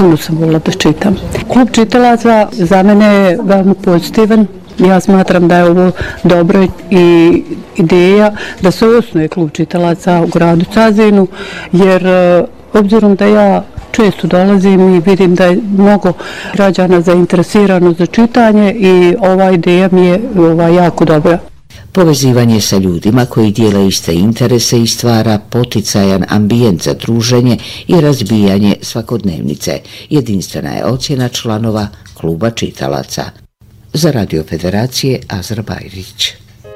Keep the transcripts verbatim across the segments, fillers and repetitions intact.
nastavno sam volila da čitam. Klub čitalaca za mene je veoma pozitivan. Ja smatram da je ovo dobra i ideja da se osnuje klub čitalaca u gradu Cazinu, jer obzirom da ja često dolazim i vidim da je mnogo građana zainteresirano za čitanje i ova ideja mi je ova, jako dobra. Povezivanje sa ljudima koji dijele iste interese i stvara poticajan ambijent za druženje i razbijanje svakodnevnice. Jedinstvena je ocjena članova kluba čitalaca. Za Radio Federacije Azra Bajrić.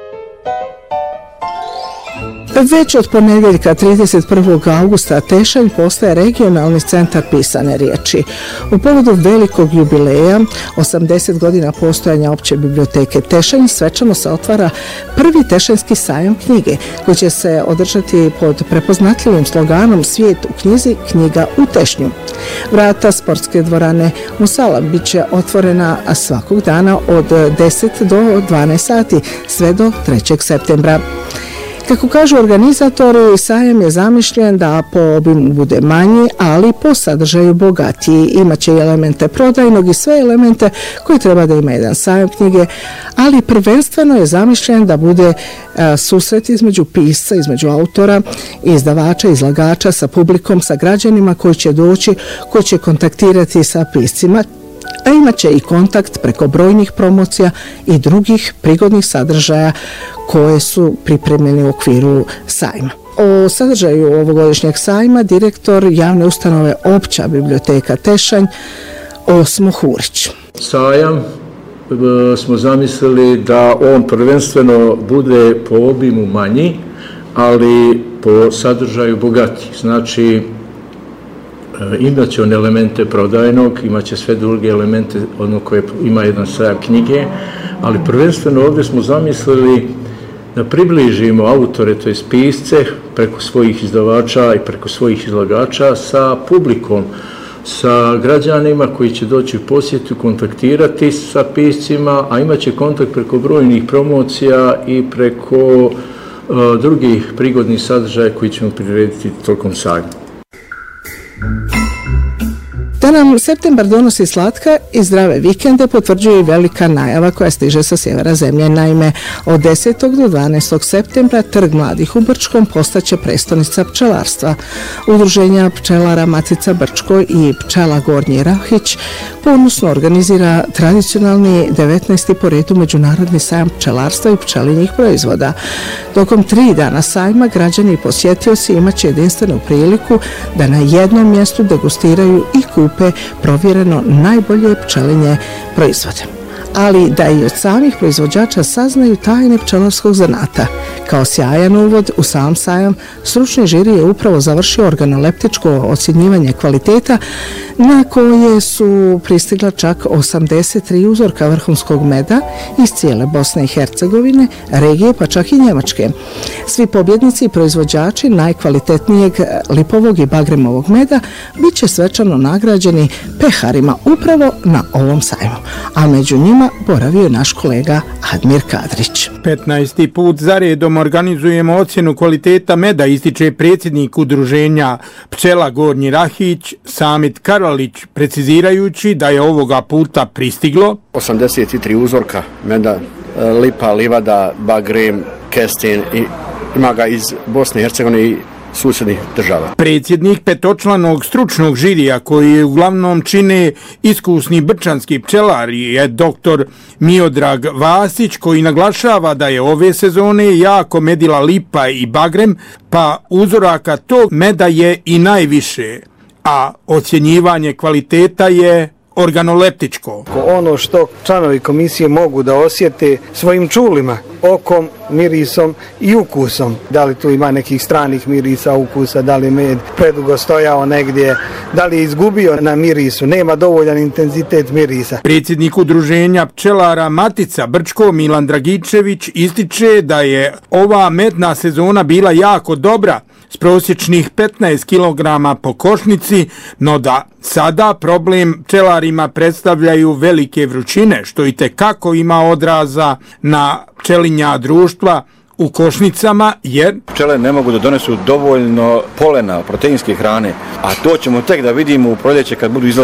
Već od ponedjeljka trideset prvog augusta Tešanj postaje regionalni centar pisane riječi. U povodu velikog jubileja, osamdeset godina postojanja opće biblioteke Tešanj, svečano se otvara prvi Tešanjski sajam knjige, koji će se održati pod prepoznatljivim sloganom Svijet u knjizi, knjiga u Tešnju. Vrata sportske dvorane Musala bit će otvorena svakog dana od deset do dvanaest sati, sve do trećeg septembra. Kako kažu organizatori, sajam je zamišljen da po obimu bude manji, ali po sadržaju bogatiji. Imaće i elemente prodajnog i sve elemente koje treba da ima jedan sajam knjige, ali prvenstveno je zamišljen da bude a, susret između pisca, između autora, izdavača, izlagača sa publikom, sa građanima koji će doći, koji će kontaktirati sa piscima, a imaće i kontakt preko brojnih promocija i drugih prigodnih sadržaja koje su pripremljeni u okviru sajma. O sadržaju ovogodišnjeg sajma direktor javne ustanove Opća biblioteka Tešanj Osmo Hurić. Sajam smo zamislili da on prvenstveno bude po obimu manji, ali po sadržaju bogati. Znači, imat će on elemente prodajnog, imat će sve druge elemente ono koje ima jedan sajam knjige, ali prvenstveno ovdje smo zamislili da približimo autore, to je pisce, preko svojih izdavača i preko svojih izlagača sa publikom, sa građanima koji će doći u posjetu, kontaktirati sa piscima, a imat će kontakt preko brojnih promocija i preko uh, drugih prigodnih sadržaja koji ćemo prirediti tokom sajma. Da nam septembar donosi slatka i zdrave vikende potvrđuje i velika najava koja stiže sa sjevera zemlje. Naime, od desetog do dvanaestog septembra Trg mladih u Brčkom postaće prestonica pčelarstva. Udruženja pčelara Matica Brčko i Pčela Gornji Rahić ponosno organizira tradicionalni devetnaesti po redu međunarodni sajam pčelarstva i pčelinjih proizvoda. Tokom tri dana sajma građani i posjetioci imaće jedinstvenu priliku da na jednom mjestu degustiraju i kupe provjereno najbolje pčelinje proizvode, ali da i od samih proizvođača saznaju tajne pčelarskog zanata. Kao sjajan uvod u sam sajam, stručni žiri je upravo završio organoleptičko ocjenjivanje kvaliteta na koje su pristigla čak osamdeset tri uzorka vrhunskog meda iz cijele Bosne i Hercegovine, regije pa čak i Njemačke. Svi pobjednici i proizvođači najkvalitetnijeg lipovog i bagremovog meda bit će svečano nagrađeni peharima upravo na ovom sajmu, a među njima boravio je naš kolega Admir Kadrić. petnaesti put za redom organizujemo ocjenu kvaliteta meda, ističe predsjednik udruženja Pčela Gornji Rahić Samit Karalić, precizirajući da je ovoga puta pristiglo osamdeset tri uzorka meda, lipa, livada, bagrem, kesten i ima ga iz Bosne i Hercegovine i susjednih država. Predsjednik petočlanog stručnog žirija koji je uglavnom čine iskusni brčanski pčelari je doktor Miodrag Vasić, koji naglašava da je ove sezone jako medila lipa i bagrem, pa uzoraka tog meda je i najviše, a ocjenjivanje kvaliteta je organoleptičko. Ono što članovi komisije mogu da osjete svojim čulima, okom, mirisom i ukusom. Da li tu ima nekih stranih mirisa, ukusa, da li med predugo stojao negdje, da li je izgubio na mirisu, nema dovoljan intenzitet mirisa. Predsjednik udruženja pčelara Matica Brčko Milan Dragičević ističe da je ova medna sezona bila jako dobra, s prosječnih petnaest kilograma po košnici, no da sada problem pčelarima predstavljaju velike vrućine, što i tekako ima odraza na pčelinja društva u košnicama, jer pčele ne mogu da donesu dovoljno polena, proteinske hrane, a to ćemo tek da vidimo u proljeće kad budu izlazili